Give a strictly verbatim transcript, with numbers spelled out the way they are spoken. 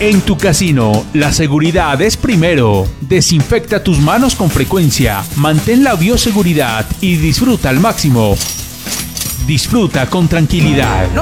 En tu casino, la seguridad es primero. Desinfecta tus manos con frecuencia, mantén la bioseguridad y disfruta al máximo. Disfruta con tranquilidad. No